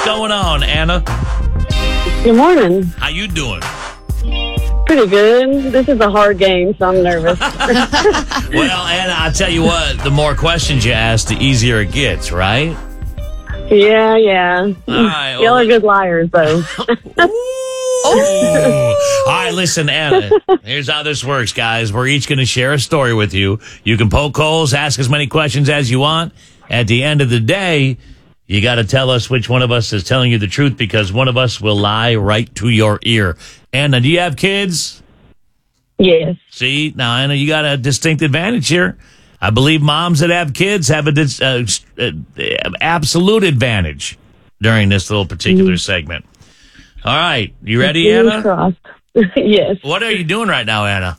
going on, Anna? Good morning. How you doing? Pretty good. This is a hard game, so I'm nervous. Well, Anna, I'll tell you what, the more questions you ask, the easier it gets, right? Yeah. All right. Y'all are good liars, though. All right, listen, Anna, here's how this works, guys. We're each going to share a story with you. You can poke holes, ask as many questions as you want. At the end of the day, you got to tell us which one of us is telling you the truth, because one of us will lie right to your ear. Anna, do you have kids? Yes. See, now, Anna, you got a distinct advantage here. I believe moms that have kids have an absolute advantage during this little particular segment. All right. You ready, Anna? Crossed. Yes. What are you doing right now, Anna?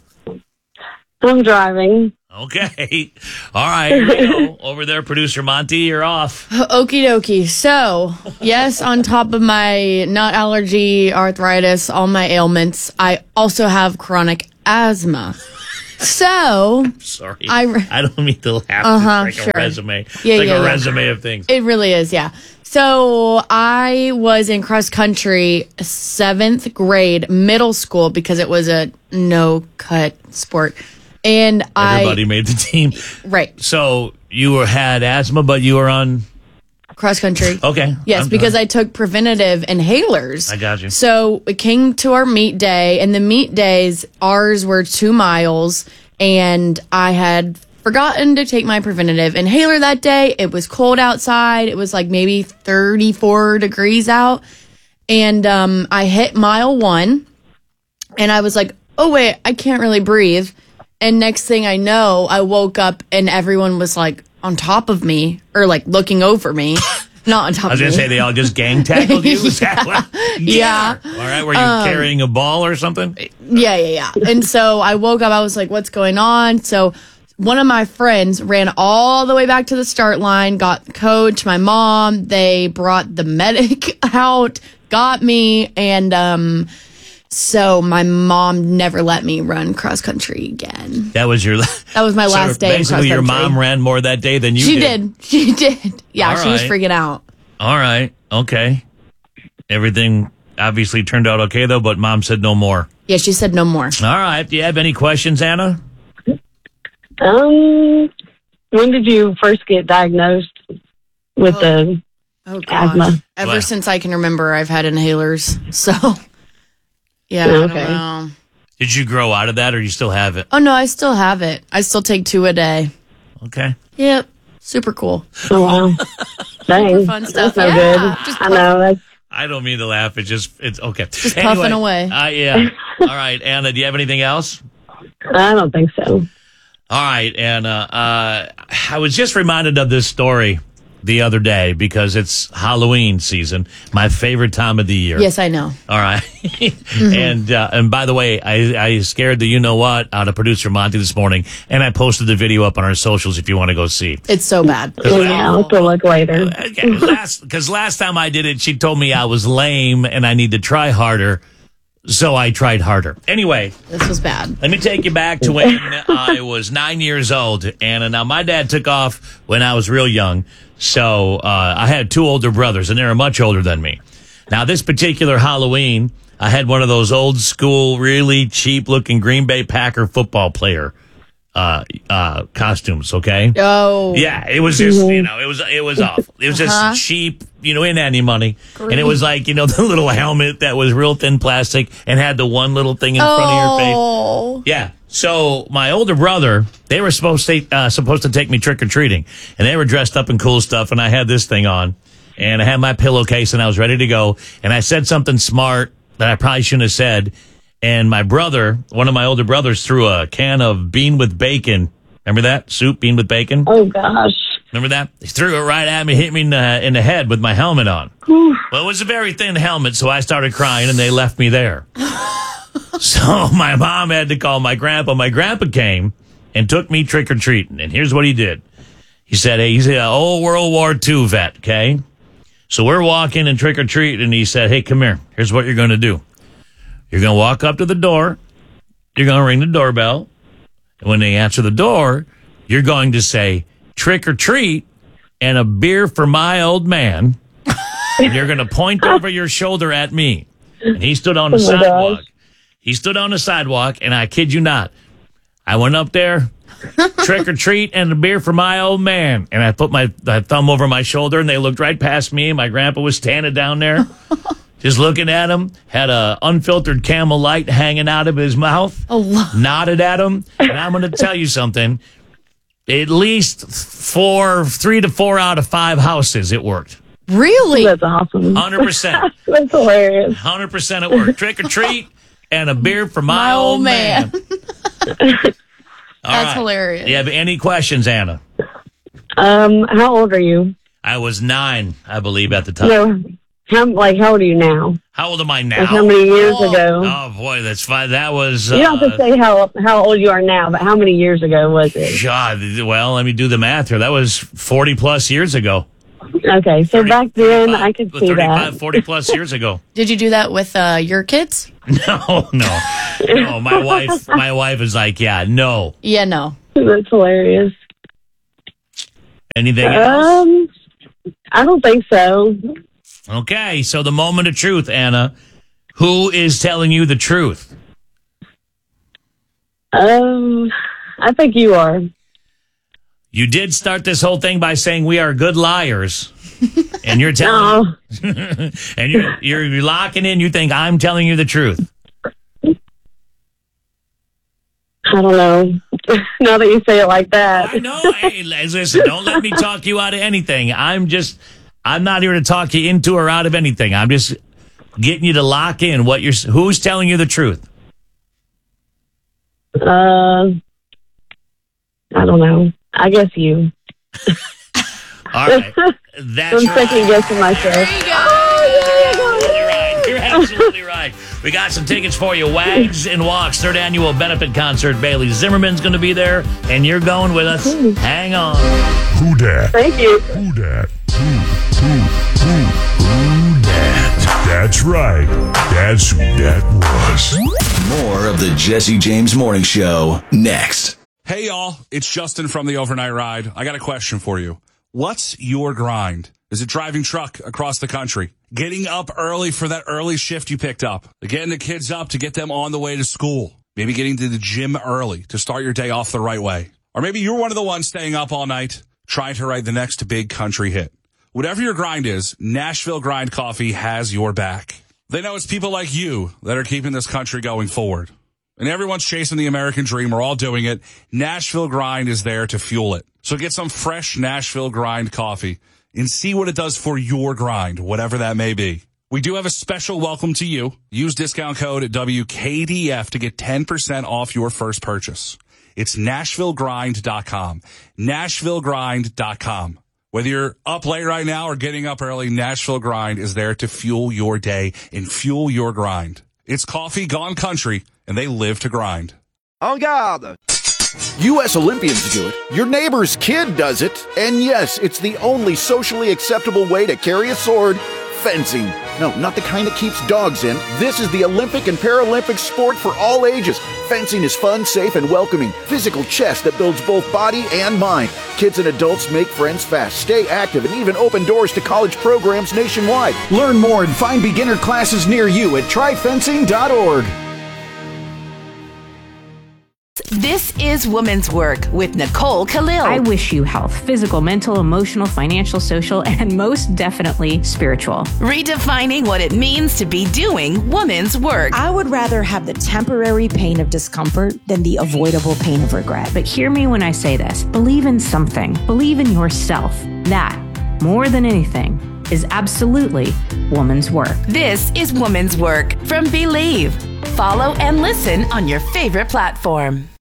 I'm driving. Okay. All right. Here we go. Over there, producer Monty, you're off. Okie dokie. So, yes, on top of my nut allergy, arthritis, all my ailments, I also have chronic asthma. So, Sorry. I don't mean to laugh. It's like sure. a resume. Yeah, it's like yeah, a yeah. resume of things. It really is, yeah. So I was in cross country 7th grade, middle school, because it was a no-cut sport. And Everybody made the team. Right. So you had asthma, but you were on... Cross country. Okay. Yes, because I took preventative inhalers. I got you. So it came to our meet day, and the meet days, ours were 2 miles, and I had forgotten to take my preventative inhaler that day. It was cold outside. It was like maybe 34 degrees out. And I hit mile 1, and I was like, oh, wait, I can't really breathe. And next thing I know, I woke up, and everyone was like on top of me, or like looking over me. Not on top of me. I was going to say they all just gang tackled you? Was that what? Yeah. All right. Were you carrying a ball or something? Yeah. And so I woke up, I was like, what's going on? So one of my friends ran all the way back to the start line, got the coach, my mom. They brought the medic out, got me, and so my mom never let me run cross country again. That was your... That was my last day in cross Basically, your country. mom ran more that day than you did. She did. Yeah, All she was right. freaking out. All right. Okay. Everything obviously turned out okay, though, but mom said no more. Yeah, she said no more. All right. Do you have any questions, Anna? When did you first get diagnosed with the asthma? Ever Wow. since I can remember, I've had inhalers. So, yeah, I Okay. don't know. Did you grow out of that, or you still have it? Oh, no, I still have it. I still take 2 a day. Okay. Yep. Super cool. Oh, wow. Dang. fun stuff. That's no Yeah, good. just I know. That's I don't mean to laugh. It's okay. Just puffing away. Yeah. All right, Anna, do you have anything else? I don't think so. All right, Anna. I was just reminded of this story the other day because it's Halloween season, my favorite time of the year. Yes, I know. All right. And by the way, I scared the you-know-what out of producer Monty this morning, and I posted the video up on our socials if you want to go see. It's so bad. Yeah, I'll have to look later. Because last time I did it, she told me I was lame and I need to try harder, so I tried harder. Anyway, This was bad. let me take you back to when I was 9 years old. And now my dad took off when I was real young. So I had 2 older brothers, and they were much older than me. Now, this particular Halloween, I had one of those old school, really cheap looking Green Bay Packer football player costumes, okay? Oh. Yeah, it was just, it was awful. It was just cheap, in any money. And it was like, the little helmet that was real thin plastic and had the one little thing in front of your face. Oh. Yeah. So my older brother, they were supposed to take me trick or treating, and they were dressed up in cool stuff, and I had this thing on, and I had my pillowcase, and I was ready to go, and I said something smart that I probably shouldn't have said, and my brother, one of my older brothers, threw a can of bean with bacon. Remember that soup, bean with bacon? Oh, gosh. Remember that? He threw it right at me, hit me in the head with my helmet on. Well, it was a very thin helmet, so I started crying, and they left me there. So my mom had to call my grandpa. My grandpa came and took me trick-or-treating. And here's what he did. He said, hey, he's an old World War II vet, okay? So we're walking and trick-or-treating, and he said, hey, come here. Here's what you're going to do. You're going to walk up to the door. You're going to ring the doorbell. And when they answer the door, you're going to say, trick or treat and a beer for my old man. And you're going to point over your shoulder at me. And he stood on the sidewalk. Gosh. He stood on the sidewalk, and I kid you not, I went up there, trick or treat, and a beer for my old man. And I put my thumb over my shoulder, and they looked right past me. My grandpa was standing down there, just looking at him, had a unfiltered Camel Light hanging out of his mouth, nodded at him. And I'm going to tell you something. At least 3 to 4 out of 5 houses, it worked. Really? That's awesome. 100%. That's hilarious. 100% it worked. Trick or treat and a beer for my old man. That's hilarious. You have any questions, Anna? How old are you? I was 9, I believe, at the time. No. How old are you now? How old am I now? Like how many years ago? Oh, boy, that's fine. That was... You don't have to say how old you are now, but how many years ago was it? God, well, let me do the math here. That was 40-plus years ago. Okay, so back then, I could see 35, that. 40-plus years ago. Did you do that with your kids? No. My wife is like, yeah, no. Yeah, no. That's hilarious. Anything else? I don't think so. Okay, so the moment of truth, Anna. Who is telling you the truth? I think you are. You did start this whole thing by saying we are good liars. And you're telling and you're locking in, you think I'm telling you the truth. I don't know. Now that you say it like that. I know. Hey, listen, don't let me talk you out of anything. I'm not here to talk you into or out of anything. I'm just getting you to lock in who's telling you the truth. I don't know. I guess you. All right. That's I'm second guessing myself. There you go. You're absolutely right. We got some tickets for you. Wags and Walks, 3rd annual benefit concert. Bailey Zimmerman's going to be there, and you're going with us. Hang on. Who dat? Thank you. Who dat? Who dat? That's right. That's who that was. More of the Jesse James Morning Show next. Hey, y'all. It's Justin from the Overnight Ride. I got a question for you. What's your grind? Is it driving truck across the country? Getting up early for that early shift you picked up? Getting the kids up to get them on the way to school? Maybe getting to the gym early to start your day off the right way? Or maybe you're one of the ones staying up all night trying to write the next big country hit. Whatever your grind is, Nashville Grind Coffee has your back. They know it's people like you that are keeping this country going forward. And everyone's chasing the American dream. We're all doing it. Nashville Grind is there to fuel it. So get some fresh Nashville Grind coffee and see what it does for your grind, whatever that may be. We do have a special welcome to you. Use discount code WKDF to get 10% off your first purchase. It's NashvilleGrind.com. NashvilleGrind.com. Whether you're up late right now or getting up early, Nashville Grind is there to fuel your day and fuel your grind. It's coffee gone country, and they live to grind. En garde! U.S. Olympians do it. Your neighbor's kid does it. And yes, it's the only socially acceptable way to carry a sword. Fencing. No, not the kind that keeps dogs in. This is the Olympic and Paralympic sport for all ages. Fencing is fun, safe, and welcoming. Physical chess that builds both body and mind. Kids and adults make friends fast, stay active, and even open doors to college programs nationwide. Learn more and find beginner classes near you at tryfencing.org. This is Woman's Work with Nicole Khalil. I wish you health, physical, mental, emotional, financial, social, and most definitely spiritual. Redefining what it means to be doing woman's work. I would rather have the temporary pain of discomfort than the avoidable pain of regret. But hear me when I say this. Believe in something. Believe in yourself. That, more than anything, is absolutely woman's work. This is Woman's Work from Believe. Follow and listen on your favorite platform.